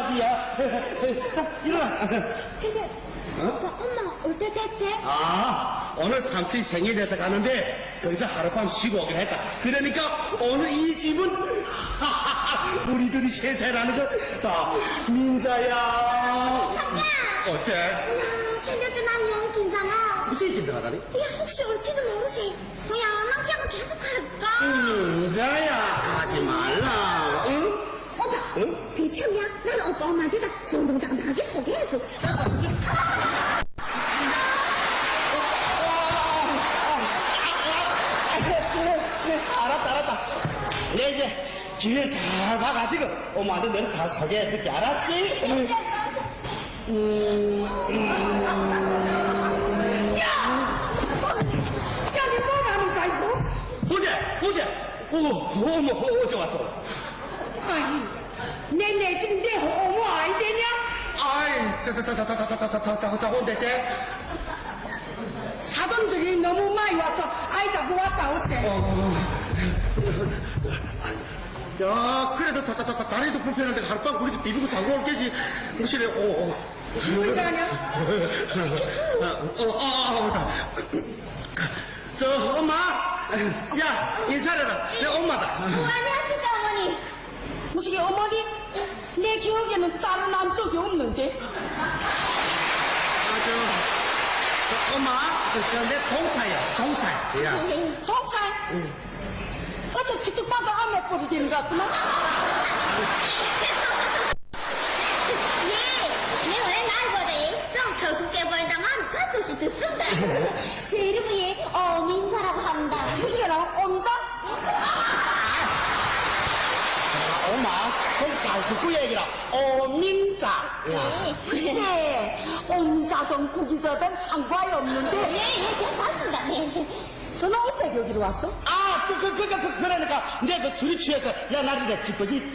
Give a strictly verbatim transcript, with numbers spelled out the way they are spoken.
말이야. 자, 일어나. 근데 어? 오빠 엄마 올 때 됐지? 아, 오늘 삼촌 생일에서 가는데 거기서 하룻밤 쉬고 오기로 했다. 그러니까 오늘 이 집은 우리 둘이 세세라는 거. 자, 민자야. 어째? 야, 생겼지 난 너무 긴장아. 무슨 긴장하다니? 야, 혹시 올지도 모르지. 뭐야, 난 그냥 계속 할까? 민자야, 하지 말라. 응? 오빠, 응? 괜찮냐? 난 오빠 엄마한테 다 정정당당하게 소개해줘. 알았다, 알았다. 내 이제 기회 잘 봐가지고 엄마한테 너를 잘 소개해줄게, 알았지? 응. 음, 음. 야! 야, 니 뭐라는 거야, 이거? 보자, 보자. 어머, 어머, 어제 왔어. 아니, 내, 내 지금 내 어머 아이 되냐? 아이, 자자자자자자자자자자자 혼대세. 사돈들이 너무 많이 와서 아이가 모았다 어때? 야, 그래도 다, 다, 다, 다리도 불편한데 하룻밤 우리 집 비비고 자고 올게지. 무시래, 어, 어. 뭔지 아냐? 어, 어, 어, 어. 저, 엄마. 야, 인사해라. 내 엄마다. 뭐 안녕하십니까 어머니? 무슨 어머니? 내 기억에는 다른 남쪽이 없는데. 아, 저, 저 엄마. 저, 내 동사야, 동사. 야. 동생? 응. 어제 피뚝 봐도 암에 뿌리 되는 것 같구나. 예, 내 원래 날거든. 좀 결국에 벌당한 가끔씩 듣습니다. 제 이름이 어민사라고 합니다. 무슨 게라 어민사? 엄마, 좀잘 듣고 얘기라. 어민자. 네, 어민사든 구기서든 상관이 없는데. 예, 예, 괜찮습니다. 네. 저는 어떻게 여기로 왔어? 아, 그, 그, 그, 그, 그러니까, 내가 그 술이 취해서, 야, 나를 내 찌꺼기